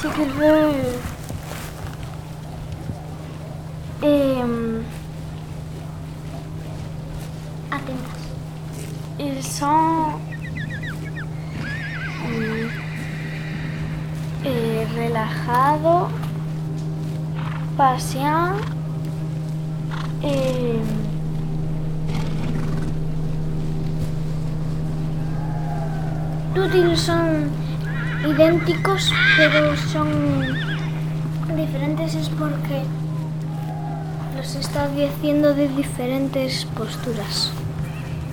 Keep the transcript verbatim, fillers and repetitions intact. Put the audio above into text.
sí que es... Eh, Atentas. ils sont mm, eh, relajados, pasean, eh, Útiles son idénticos, pero son diferentes es porque los está diciendo de diferentes posturas.